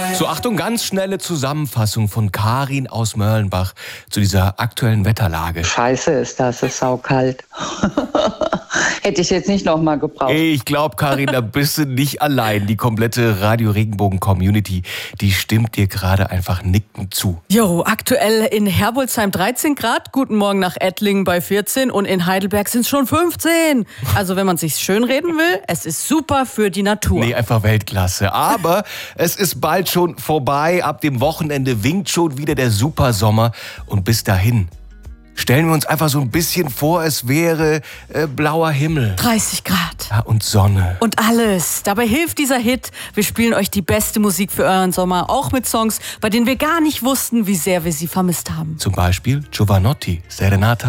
So, Achtung, ganz schnelle Zusammenfassung von Karin aus Mörlenbach zu dieser aktuellen Wetterlage. Scheiße ist das, es ist saukalt. Hätte ich jetzt nicht nochmal gebraucht. Ich glaube, Karin, da bist du nicht allein. Die komplette Radio Regenbogen-Community, die stimmt dir gerade einfach nickend zu. Jo, aktuell in Herbolzheim 13 Grad, guten Morgen nach Ettlingen bei 14 und in Heidelberg sind es schon 15. Also wenn man sich's schönreden will, es ist super für die Natur. Nee, einfach Weltklasse. Aber es ist bald schon vorbei. Ab dem Wochenende winkt schon wieder der Supersommer. Und bis dahin stellen wir uns einfach so ein bisschen vor, es wäre blauer Himmel. 30 Grad. Ja, und Sonne. Und alles. Dabei hilft dieser Hit. Wir spielen euch die beste Musik für euren Sommer. Auch mit Songs, bei denen wir gar nicht wussten, wie sehr wir sie vermisst haben. Zum Beispiel Giovanotti, Serenata